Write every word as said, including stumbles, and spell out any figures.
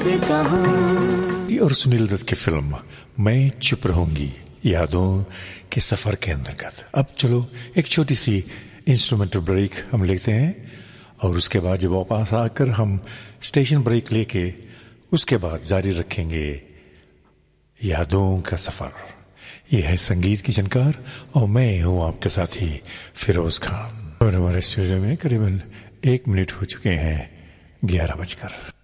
थे कहाँ। और सुनील दत्त की फिल्म मैं चुप रहूंगी यादों के सफर के अंतर्गत। अब चलो एक छोटी सी इंस्ट्रूमेंटल ब्रेक हम लेते हैं और उसके बाद जब वापस आकर हम स्टेशन ब्रेक लेके उसके बाद जारी रखेंगे यादों का सफर। यह है संगीत की झनकार और मैं हूं आपके साथी फिरोज खान और हमारे स्टूडियो में करीबन एक मिनट हो चुके हैं ग्यारह बजकर।